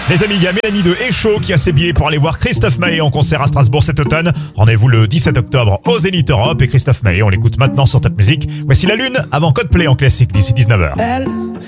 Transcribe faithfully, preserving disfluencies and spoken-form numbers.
Les amis, il y a Mélanie de Échaud qui a ses billets pour aller voir Christophe Maé en concert à Strasbourg cet automne. Rendez-vous le dix-sept octobre au Zénith Europe. Et Christophe Maé, on l'écoute maintenant sur Top Music. Voici la lune avant Coldplay en classique d'ici dix-neuf heures.